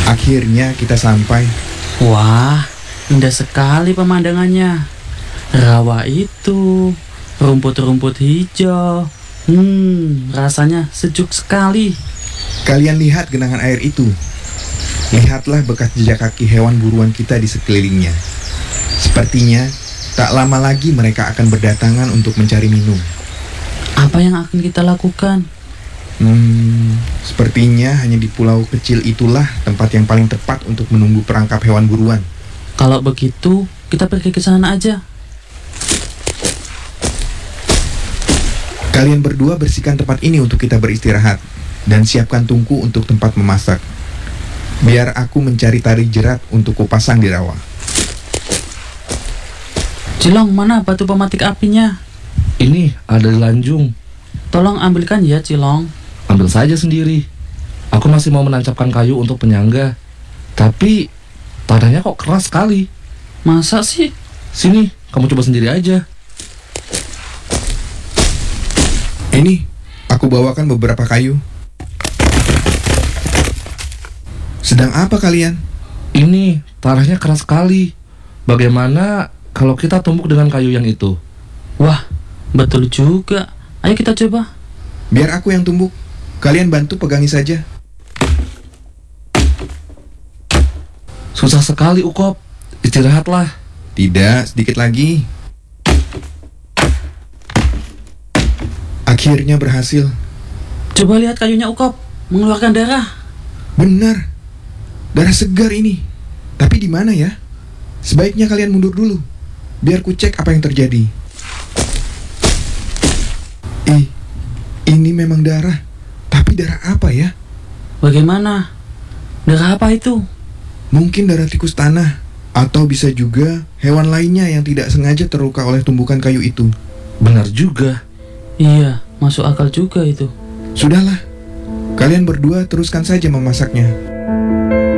Akhirnya kita sampai. Wah, indah sekali pemandangannya. Rawa itu, rumput-rumput hijau. Rasanya sejuk sekali. Kalian lihat genangan air itu. Lihatlah bekas jejak kaki hewan buruan kita di sekelilingnya. Sepertinya tak lama lagi mereka akan berdatangan untuk mencari minum. Apa yang akan kita lakukan? Sepertinya hanya di pulau kecil itulah tempat yang paling tepat untuk menunggu perangkap hewan buruan. Kalau begitu, kita pergi ke sana aja. Kalian berdua bersihkan tempat ini untuk kita beristirahat dan siapkan tungku untuk tempat memasak. Biar aku mencari tali jerat untuk kupasang di rawa. Cilong, mana batu pematik apinya? Ini ada di Lanjung. Tolong ambilkan ya, Cilong. Ambil saja sendiri. Aku masih mau menancapkan kayu untuk penyangga. Tapi tanahnya kok keras sekali. Masa sih? Sini, kamu coba sendiri aja. Ini, aku bawakan beberapa kayu. Sedang apa kalian? Ini tanahnya keras sekali. Bagaimana kalau kita tumbuk dengan kayu yang itu? Wah, betul juga. Ayo kita coba. Biar aku yang tumbuk. Kalian bantu pegangi saja. Susah sekali, Ukop. Istirahatlah. Tidak, sedikit lagi. Akhirnya berhasil. Coba lihat kayunya, Ukop. Mengeluarkan darah. Benar. Darah segar ini. Tapi di mana ya? Sebaiknya kalian mundur dulu. Biar ku cek apa yang terjadi. Ini memang darah. Tapi darah apa ya? Bagaimana? Darah apa itu? Mungkin darah tikus tanah. Atau bisa juga hewan lainnya yang tidak sengaja terluka oleh tumbukan kayu itu. Benar juga. Iya, masuk akal juga itu. Sudahlah. Kalian berdua teruskan saja memasaknya.